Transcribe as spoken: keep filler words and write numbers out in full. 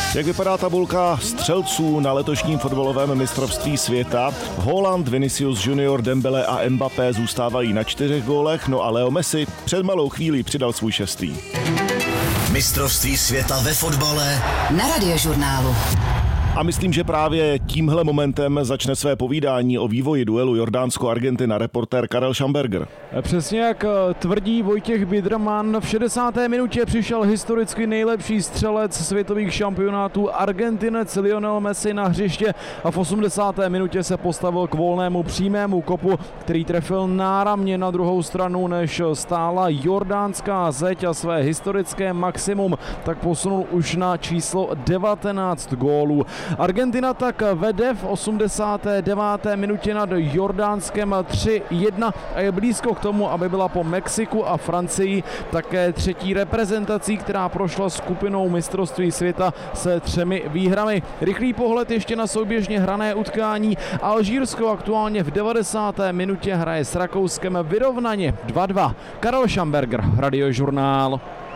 Jak vypadá tabulka střelců na letošním fotbalovém mistrovství světa? Haaland, Vinicius Junior, Dembele a Mbappé zůstávají na čtyřech gólech, no a Leo Messi před malou chvílí přidal svůj šestý. Mistrovství světa ve fotbale na Radiožurnálu. A myslím, že právě tímhle momentem začne své povídání o vývoji duelu Jordánsko-Argentina reportér Karel Schamberger. Přesně jak tvrdí Vojtěch Biederman, v šedesáté minutě přišel historicky nejlepší střelec světových šampionátů Argentinec Lionel Messi na hřiště a v osmdesáté minutě se postavil k volnému přímému kopu, který trefil náramně na druhou stranu, než stála jordánská zeď a své historické maximum tak posunul už na číslo devatenáct gólů. Argentina tak vede v osmdesáté deváté minutě nad Jordánskem tři jedna a je blízko k tomu, aby byla po Mexiku a Francii také třetí reprezentací, která prošla skupinou mistrovství světa se třemi výhrami. Rychlý pohled ještě na souběžně hrané utkání. Alžírsko aktuálně v devadesáté minutě hraje s Rakouskem vyrovnaně dva dva. Karel Schamberger, Radiožurnál.